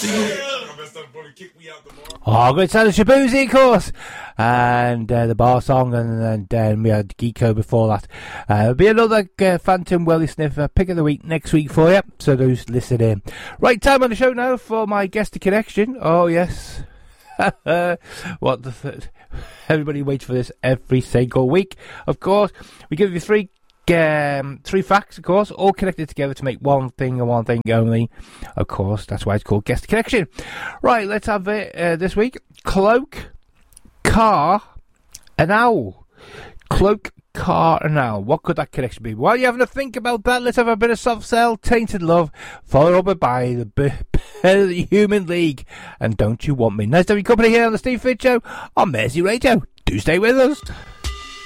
Oh, good sound of Shaboozey, of course. And the bar song, and then we had Geeko before that. There'll be another Phantom Welly Sniffer pick of the week next week for you, so those listen in. Right, time on the show now for my guest connection. Oh, yes. Everybody waits for this every single week. Of course, we give you three facts, of course, all connected together to make one thing and one thing only. Of course, that's why it's called Guest Connection. Right, let's have it this week. Cloak, car, and owl. Cloak, car, and owl. What could that connection be? While you're having to think about that, let's have a bit of Soft Cell, Tainted Love, followed up by the Human League, and Don't You Want Me. Nice to have your company here on the Steve Fitch Show on Mersey Radio. Do stay with us.